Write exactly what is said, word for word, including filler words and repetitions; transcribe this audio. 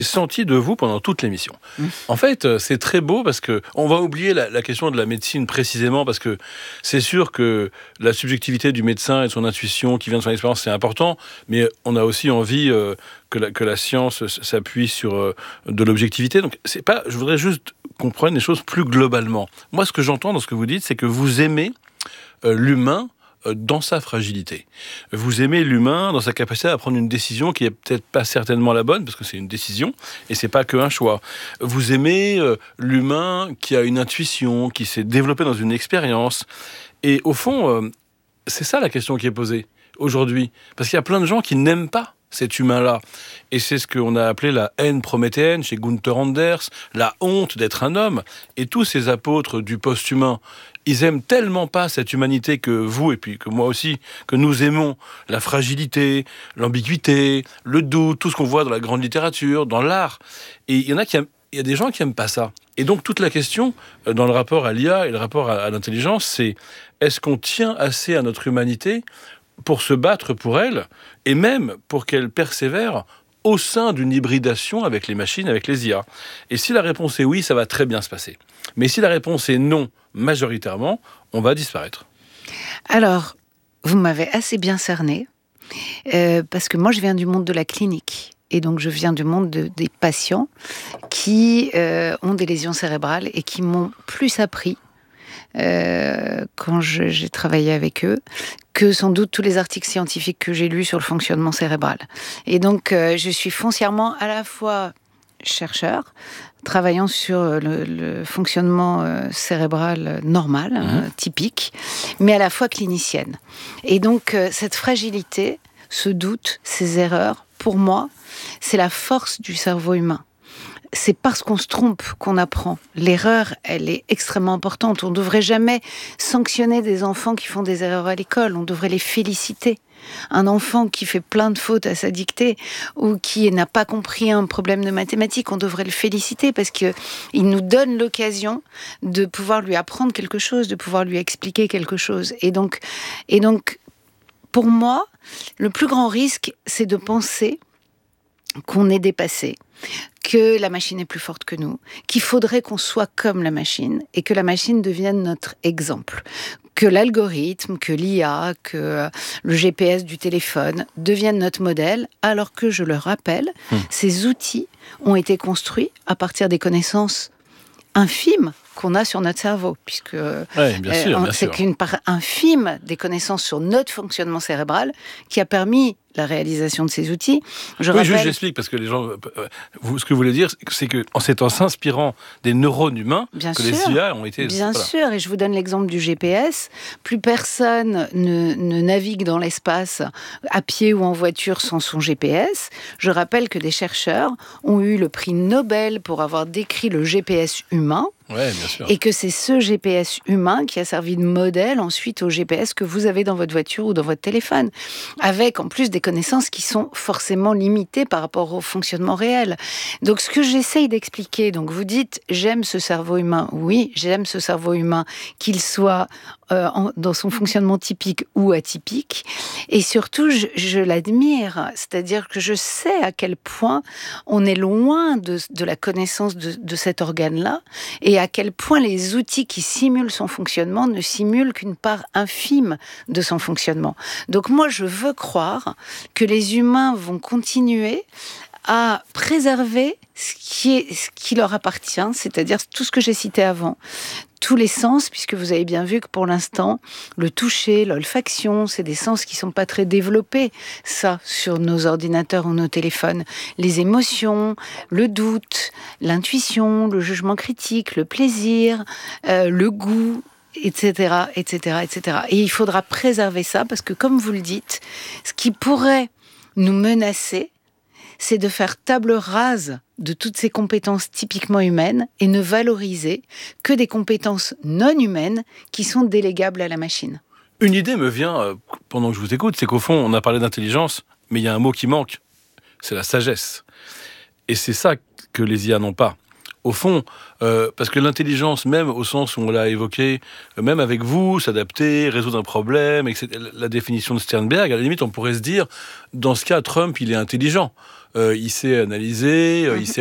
Senti de vous pendant toute l'émission. Mmh. En fait, c'est très beau parce que on va oublier la, la question de la médecine précisément parce que c'est sûr que la subjectivité du médecin et de son intuition qui vient de son expérience, c'est important, mais on a aussi envie euh, que, la, que la science s'appuie sur euh, de l'objectivité. Donc, c'est pas. Je voudrais juste qu'on prenne les choses plus globalement. Moi, ce que j'entends dans ce que vous dites, c'est que vous aimez euh, l'humain dans sa fragilité. Vous aimez l'humain dans sa capacité à prendre une décision qui est peut-être pas certainement la bonne, parce que c'est une décision, et c'est pas qu'un choix. Vous aimez euh, l'humain qui a une intuition, qui s'est développé dans une expérience. Et au fond, euh, c'est ça la question qui est posée aujourd'hui. Parce qu'il y a plein de gens qui n'aiment pas cet humain-là. Et c'est ce qu'on a appelé la haine prométhéenne chez Gunther Anders, la honte d'être un homme. Et tous ces apôtres du post-humain, ils aiment tellement pas cette humanité que vous, et puis que moi aussi, que nous aimons la fragilité, l'ambiguïté, le doute, tout ce qu'on voit dans la grande littérature, dans l'art. Et il y en a qui aiment, il y a des gens qui aiment pas ça. Et donc toute la question, dans le rapport à l'I A et le rapport à, à l'intelligence, c'est est-ce qu'on tient assez à notre humanité pour se battre pour elle, et même pour qu'elle persévère au sein d'une hybridation avec les machines, avec les I A. Et si la réponse est oui, ça va très bien se passer. Mais si la réponse est non, majoritairement, on va disparaître. Alors, vous m'avez assez bien cerné, euh, parce que moi, je viens du monde de la clinique. Et donc, je viens du monde de, des patients qui euh, ont des lésions cérébrales et qui m'ont plus appris Euh, quand je, j'ai travaillé avec eux, que sans doute tous les articles scientifiques que j'ai lus sur le fonctionnement cérébral. Et donc, euh, je suis foncièrement à la fois chercheur, travaillant sur le, le fonctionnement euh, cérébral normal, mmh. euh, typique, mais à la fois clinicienne. Et donc, euh, cette fragilité, ce doute, ces erreurs, pour moi, c'est la force du cerveau humain. C'est parce qu'on se trompe qu'on apprend. L'erreur, elle est extrêmement importante. On ne devrait jamais sanctionner des enfants qui font des erreurs à l'école. On devrait les féliciter. Un enfant qui fait plein de fautes à sa dictée ou qui n'a pas compris un problème de mathématiques, on devrait le féliciter parce qu'il nous donne l'occasion de pouvoir lui apprendre quelque chose, de pouvoir lui expliquer quelque chose. Et donc, et donc pour moi, le plus grand risque, c'est de penser qu'on est dépassé, que la machine est plus forte que nous, qu'il faudrait qu'on soit comme la machine et que la machine devienne notre exemple, que l'algorithme, que l'I A, que le G P S du téléphone deviennent notre modèle, alors que, je le rappelle, mmh. ces outils ont été construits à partir des connaissances infimes qu'on a sur notre cerveau, puisque ouais, bien sûr, euh, bien c'est sûr. qu'une part infime des connaissances sur notre fonctionnement cérébral qui a permis la réalisation de ces outils. Je oui, rappelle... juste j'explique, parce que les gens... Euh, vous, ce que vous voulez dire, c'est que c'est en s'inspirant des neurones humains bien que sûr, les I A ont été... Bien voilà. sûr, et je vous donne l'exemple du G P S. Plus personne ne, ne navigue dans l'espace à pied ou en voiture sans son G P S. Je rappelle que des chercheurs ont eu le prix Nobel pour avoir décrit le G P S humain. Ouais, bien sûr. Et que c'est ce G P S humain qui a servi de modèle ensuite au G P S que vous avez dans votre voiture ou dans votre téléphone, avec en plus des connaissances qui sont forcément limitées par rapport au fonctionnement réel. Donc ce que j'essaye d'expliquer, donc vous dites j'aime ce cerveau humain, oui, j'aime ce cerveau humain, qu'il soit euh, en, dans son fonctionnement typique ou atypique, et surtout je, je l'admire, c'est-à-dire que je sais à quel point on est loin de, de la connaissance de, de cet organe-là, et à quel point les outils qui simulent son fonctionnement ne simulent qu'une part infime de son fonctionnement. Donc moi, je veux croire que les humains vont continuer à préserver ce qui, est, ce qui leur appartient, c'est-à-dire tout ce que j'ai cité avant, tous les sens, puisque vous avez bien vu que pour l'instant, le toucher, l'olfaction, c'est des sens qui ne sont pas très développés, ça, sur nos ordinateurs ou nos téléphones. Les émotions, le doute, l'intuition, le jugement critique, le plaisir, euh, le goût, et cetera, et cetera, et cetera. Et il faudra préserver ça, parce que comme vous le dites, ce qui pourrait nous menacer, c'est de faire table rase de toutes ces compétences typiquement humaines et ne valoriser que des compétences non humaines qui sont délégables à la machine. Une idée me vient euh, pendant que je vous écoute, c'est qu'au fond, on a parlé d'intelligence, mais il y a un mot qui manque, c'est la sagesse. Et c'est ça que les I A n'ont pas. au fond, euh, parce que l'intelligence, même au sens où on l'a évoqué, euh, même avec vous, s'adapter, résoudre un problème, et cetera, la définition de Sternberg, à la limite, on pourrait se dire, dans ce cas, Trump, il est intelligent. Euh, il sait analyser, euh, il sait